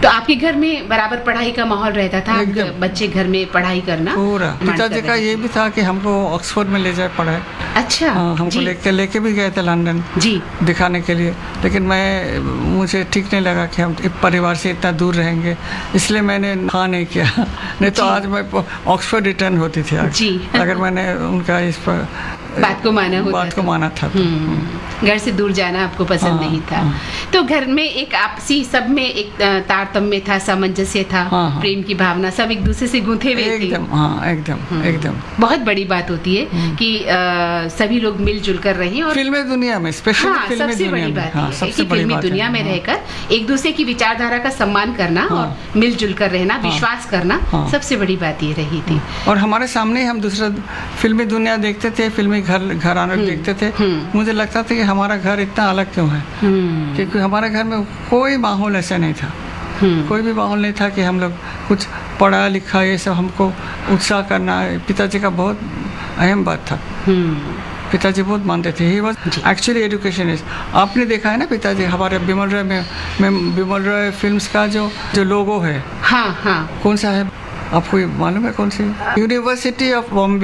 तो आपके घर में बराबर पढ़ाई का माहौल रहता था? बच्चे घर में पढ़ाई करना पूरा। पिताजी का ये भी था कि हमको ऑक्सफोर्ड में ले जाए पढ़ाए। अच्छा। हमको लेके भी गए थे लंदन जी दिखाने के लिए, लेकिन मुझे ठीक नहीं लगा कि हम परिवार से इतना दूर रहेंगे, इसलिए मैंने हाँ नहीं किया। नहीं तो आज मैं ऑक्सफोर्ड रिटर्न होती थी आज, जी अगर मैंने उनका इस पर बात को माना था। घर से दूर जाना आपको पसंद नहीं था। तो घर में एक आपसी सब में एक तारतम्य था, सामंजस्य था, प्रेम की भावना, सब एक दूसरे से गूंथे हुए थे। एकदम बहुत बड़ी बात होती है कि सभी लोग मिलजुल कर रहें। और फिल्मी दुनिया में स्पेशली सबसे बड़ी बात है कि फिल्मी दुनिया में रहकर एक दूसरे की विचारधारा का सम्मान करना और मिलजुल कर रहना, विश्वास करना, सबसे बड़ी बात ये रही थी। और हमारे सामने हम दूसरा फिल्मी दुनिया देखते थे, फिल्मी घराने देखते थे। मुझे लगता था कि हमारा घर इतना अलग क्यों है, क्योंकि हमारे घर में कोई माहौल ऐसा नहीं था। कोई भी माहौल नहीं था कि हम लोग कुछ पढ़ा लिखा ये सब हमको उत्साह करना। पिताजी का बहुत अहम बात था, पिताजी बहुत मानते थे। He was actually educationist. आपने देखा है ना पिताजी हमारे बिमल रॉय फिल्म्स का जो लोगो है, हाँ, कौन सा है आपको मालूम है? कौन सी? University of Bombay.